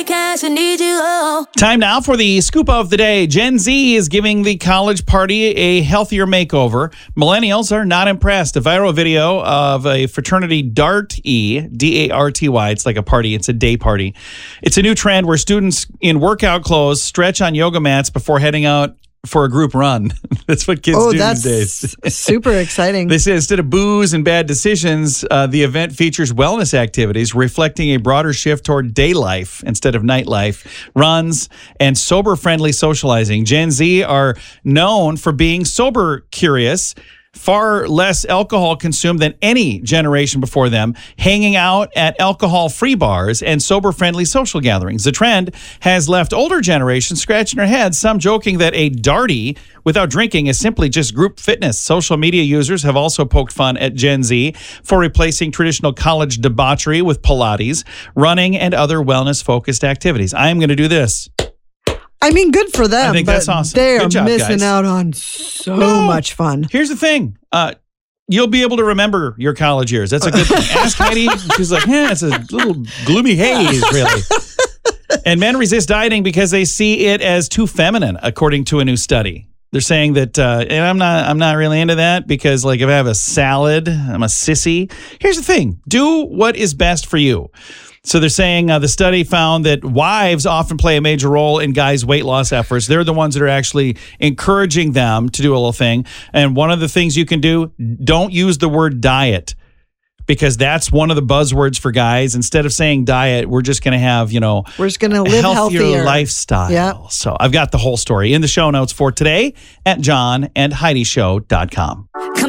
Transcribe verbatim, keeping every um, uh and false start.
Cash, I need you. Oh. Time now for the scoop of the day. Gen Z is giving the college party a healthier makeover. Millennials are not impressed. A viral video of a fraternity Darty, D A R T Y. It's like a party. It's a day party. It's a new trend where students in workout clothes stretch on yoga mats before heading out for a group run. That's what kids oh, do that's these days. Super exciting. They say instead of booze and bad decisions, uh, the event features wellness activities reflecting a broader shift toward day life instead of nightlife, runs, and sober-friendly socializing. Gen Z are known for being sober curious, far less alcohol consumed than any generation before them, hanging out at alcohol-free bars and sober-friendly social gatherings. The trend has left older generations scratching their heads, some joking that a Darty without drinking is simply just group fitness. Social media users have also poked fun at Gen Z for replacing traditional college debauchery with Pilates, running, and other wellness-focused activities. I am going to do this. I mean, good for them. I think but that's awesome. They are Good job, missing guys. out on so No. much fun. Here's the thing. Uh, you'll be able to remember your college years. That's a good thing. Ask Heidi. She's like, yeah, it's a little gloomy haze, really. And men resist dieting because they see it as too feminine, according to a new study. They're saying that, uh, and I'm not, I'm not really into that because, like, if I have a salad, I'm a sissy. Here's the thing: do what is best for you. So they're saying uh, the study found that wives often play a major role in guys' weight loss efforts. They're the ones that are actually encouraging them to do a little thing. And one of the things you can do, don't use the word diet, because that's one of the buzzwords for guys. Instead of saying diet, we're just going to have, you know, We're just going to a live healthier healthier. lifestyle. Yeah. So I've got the whole story in the show notes for today at john and heidi show dot com. Come